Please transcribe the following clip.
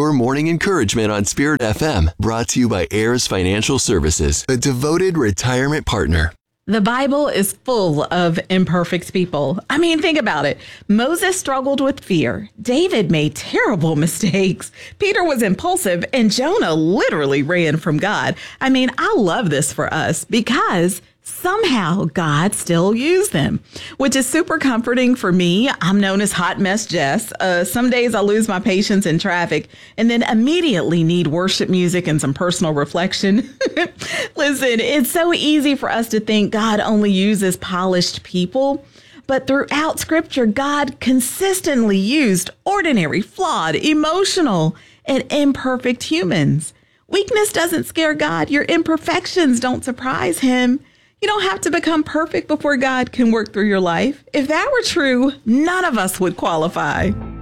your morning encouragement on Spirit FM, brought to you by Heirs Financial Services, a devoted retirement partner. The Bible is full of imperfect people. I mean, think about it. Moses struggled with fear. David made terrible mistakes. Peter was impulsive, and Jonah literally ran from God. I mean, I love this for us because somehow God still used them, which is super comforting for me. I'm known as Hot Mess Jess. Some days I lose my patience in traffic and then immediately need worship music and some personal reflection. Listen, it's so easy for us to think God only uses polished people. But throughout Scripture, God consistently used ordinary, flawed, emotional, and imperfect humans. Weakness doesn't scare God. Your imperfections don't surprise him. You don't have to become perfect before God can work through your life. If that were true, none of us would qualify.